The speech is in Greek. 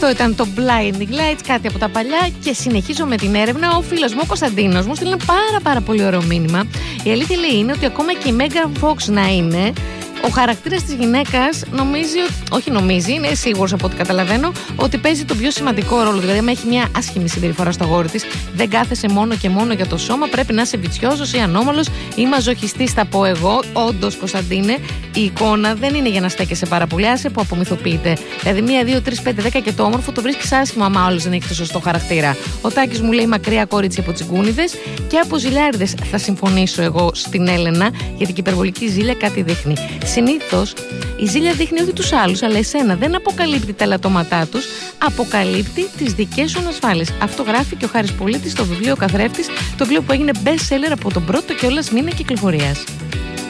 Αυτό ήταν το Blinding Lights, κάτι από τα παλιά. Και συνεχίζω με την έρευνα. Ο φίλος μου, ο Κωνσταντίνος, μου στείλει ένα πάρα πολύ ωραίο μήνυμα. Η αλήθεια λέει είναι ότι ακόμα και η Megan Fox να είναι, ο χαρακτήρας της γυναίκας είναι σίγουρος από ό,τι καταλαβαίνω ότι παίζει τον πιο σημαντικό ρόλο. Δηλαδή, αν έχει μια άσχημη συμπεριφορά στο αγόρι της, δεν κάθεσαι μόνο και μόνο για το σώμα, πρέπει να είσαι βιτσιόζος ή ανώμαλος ή μαζοχιστής, θα πω εγώ. Όντως, Κωνσταντίνε, η εικόνα δεν είναι για να στέκεσαι πάρα πολύ. Άσε που απομυθοποιείται. Δηλαδή, 1, 2, 3, 5, 10 και το όμορφο το βρίσκεις άσχημα, άμα όλος δεν έχει το σωστό χαρακτήρα. Ο Τάκης μου λέει μακριά κόριτσι από τσιγκούνιδες και από ζηλιάριδες. Θα συμφωνήσω εγώ στην Έλενα, γιατί και η υπερβολική ζήλια κάτι δείχνει. Συνήθως η ζήλια δείχνει όχι τους άλλους, αλλά εσένα. Δεν αποκαλύπτει τα ελαττώματά τους, αποκαλύπτει τις δικές σου ανασφάλειες. Αυτό γράφει και ο Χάρης Πολίτης στο βιβλίο Καθρέφτης, το βιβλίο που έγινε best seller από τον πρώτο κιόλας μήνα κυκλοφορίας.